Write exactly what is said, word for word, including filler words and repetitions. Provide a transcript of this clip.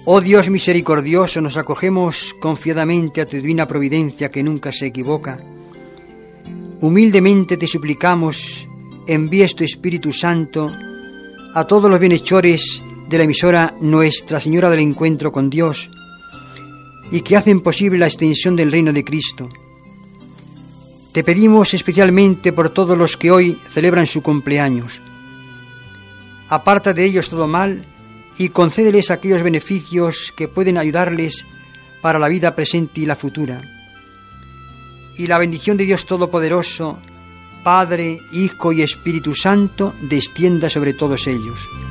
Oh Dios misericordioso, nos acogemos confiadamente a tu divina providencia que nunca se equivoca. Humildemente te suplicamos, envíes tu Espíritu Santo a todos los bienhechores de la emisora Nuestra Señora del Encuentro con Dios y que hacen posible la extensión del reino de Cristo. Te pedimos especialmente por todos los que hoy celebran su cumpleaños. Aparta de ellos todo mal y concédeles aquellos beneficios que pueden ayudarles para la vida presente y la futura. Y la bendición de Dios Todopoderoso, Padre, Hijo y Espíritu Santo, descienda sobre todos ellos.